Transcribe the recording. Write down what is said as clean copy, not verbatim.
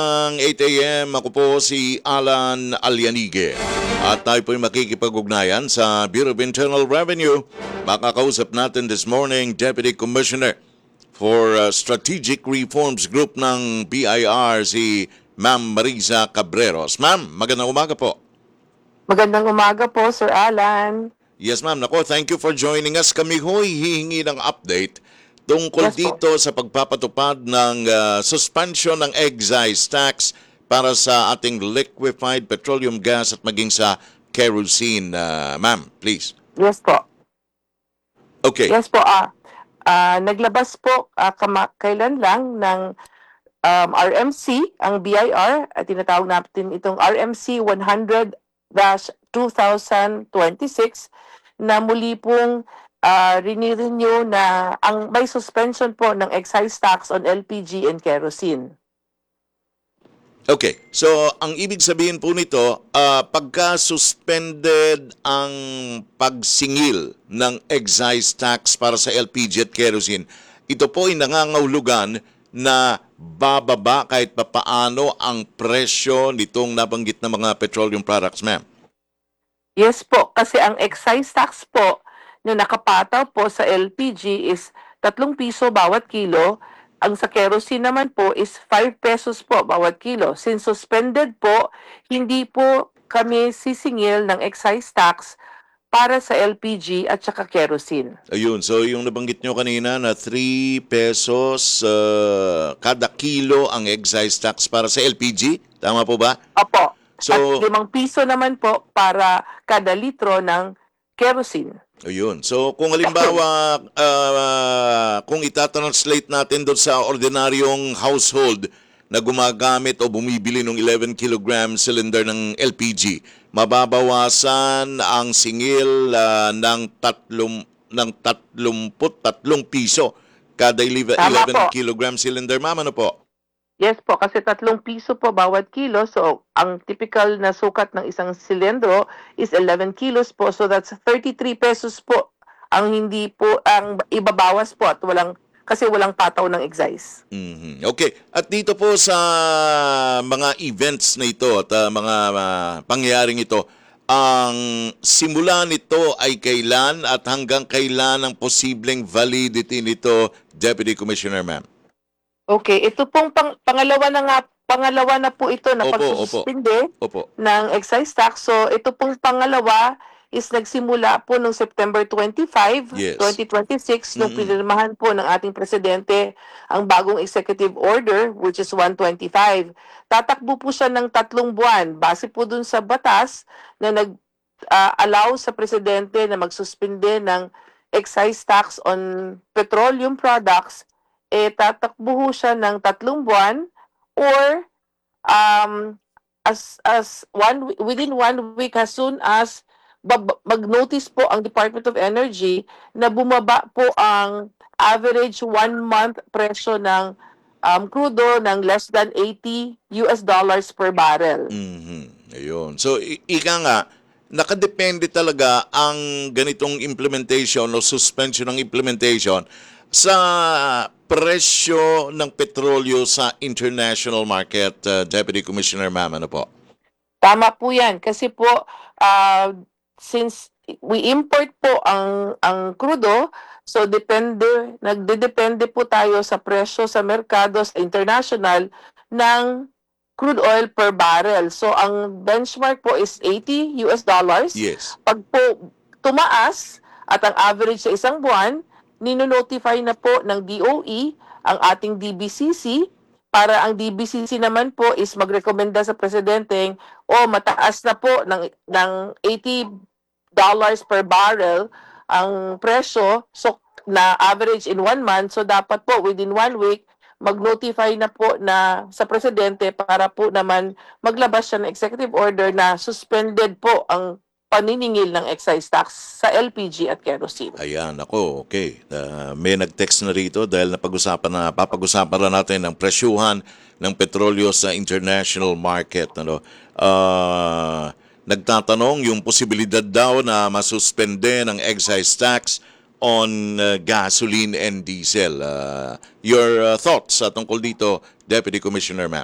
Ang 8 a.m. Ako po si Alan Alianige at tayo po'y makikipag-ugnayan sa Bureau of Internal Revenue. Makakausap natin this morning Deputy Commissioner for Strategic Reforms Group ng BIR, si Ma'am Marisa Cabreros. Ma'am, magandang umaga po. Magandang umaga po, Sir Alan. Yes ma'am, nako, thank you for joining us. Kami ho'y hihingi ng update tungkol Yes po. dito sa pagpapatupad ng suspension ng excise tax para sa ating liquefied petroleum gas at maging sa kerosene. Ma'am, please. Yes po. Okay. Yes po. Naglabas po kailan lang ng RMC, ang BIR, at tinatawag natin itong RMC 100-2026 na muli pong renew na ang may suspension po ng excise tax on LPG and kerosene. Okay. So, ang ibig sabihin po nito, pagka suspended ang pagsingil ng excise tax para sa LPG at kerosene, ito po ay nangangahulugan na bababa kahit papaano ang presyo nitong nabanggit na mga petroleum products, ma'am. Yes po, kasi ang excise tax po na nakapataw po sa LPG is 3 piso bawat kilo. Ang sa kerosene naman po is 5 pesos po bawat kilo. Since suspended po, hindi po kami sisingil ng excise tax para sa LPG at saka kerosene. Ayun, so yung nabanggit nyo kanina na 3 pesos kada kilo ang excise tax para sa LPG. Tama po ba? Opo. So- at 5 piso naman po para kada litro ng kerosene. Ayun. So kung halimbawa, kung itatranslate natin doon sa ordinaryong household na gumagamit o bumibili ng 11 kilogram cylinder ng LPG, mababawasan ang singil ng 33 piso kada 11 Tama po. kilogram cylinder. Ma'am, ano po? Yes po, kasi 3 piso po bawat kilo. So, ang typical na sukat ng isang silindro is 11 kilos po. So, that's 33 pesos po ang hindi po, ang ibabawas po at kasi walang pataw ng excise. Mhm. Okay. At dito po sa mga events na ito at mga pangyayaring ito, ang simula nito ay kailan at hanggang kailan ang posibleng validity nito, Deputy Commissioner, ma'am? Okay, ito pong pangalawa na po ito na Opo, pagsuspinde Opo. ng excise tax. So, ito pong pangalawa is nagsimula po noong September 25, Yes. 2026, nung pinirmahan po ng ating presidente ang bagong executive order, which is 125. Tatakbo po siya ng 3 buwan. Base po dun sa batas na allow sa presidente na magsuspinde ng excise tax on petroleum products, tatakbo siya ng 3 buwan or within 1 week as soon as mag-notice po ang Department of Energy na bumaba po ang average 1-month presyo ng crudo ng less than $80 per barrel. Mhm. Ayun. So, ika nga, nakadepende talaga ang ganitong implementation o suspension ng implementation sa presyo ng petrolyo sa international market, Deputy Commissioner, ma'am, ano po? Tama po yan. Kasi po, since we import po ang crudo, so nagdedepende po tayo sa presyo sa merkado sa international ng crude oil per barrel. So, ang benchmark po is $80. Yes. Pag po tumaas at ang average sa isang buwan, nino-notify na po ng DOE ang ating DBCC para ang DBCC naman po is magrekomenda sa presidente mataas na po ng $80 per barrel ang presyo, so na average in 1 month, so dapat po within 1 week mag-notify na po na sa presidente para po naman maglabas siya ng executive order na suspended po ang paniningil ng excise tax sa LPG at kerosene. Ayan, ako, okay. May nag-text na rito dahil papag-usapan na natin ang presyuhan ng petrolyo sa international market. Nagtatanong yung posibilidad daw na masuspende ng excise tax on gasoline and diesel. Your thoughts tungkol dito, Deputy Commissioner, ma'am?